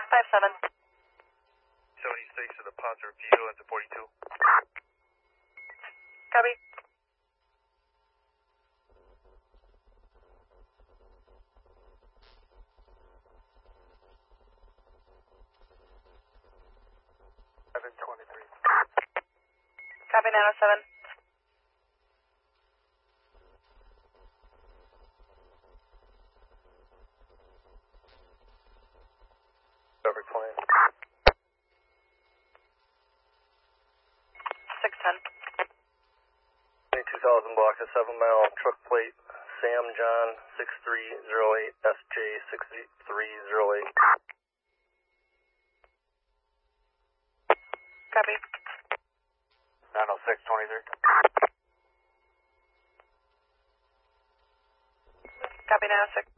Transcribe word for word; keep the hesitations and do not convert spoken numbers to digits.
five seven. seventy-six to the positive view into forty-two. Copy. seven twenty-three. Copy nine oh seven. Over twenty. six ten. twenty-two thousand block of seven mile truck plate Sam John six three zero eight S J six three zero eight. Copy. nine oh six twenty-three. Copy nine oh six.